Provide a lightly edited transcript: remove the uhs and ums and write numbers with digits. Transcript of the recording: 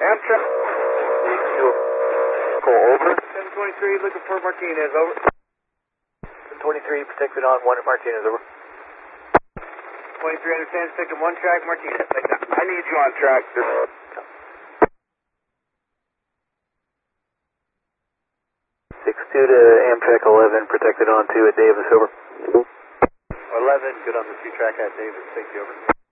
Amtrak. Call over. 723 looking for Martinez, over. 23 protected on 1 at Martinez, over. 23 understands, picking 1 track, Martinez. I need you on track. 6-2 to Amtrak 11, protected on 2 at Davis, over. 11, good on the 2 track at Davis, thank you, over.